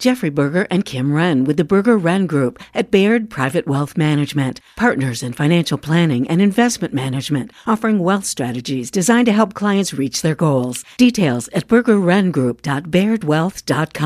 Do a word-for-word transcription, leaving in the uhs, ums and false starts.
Jeffrey Berger and Kim Wren with the Berger Wren Group at Baird Private Wealth Management, partners in financial planning and investment management, offering wealth strategies designed to help clients reach their goals. Details at berger wren group dot baird wealth dot com.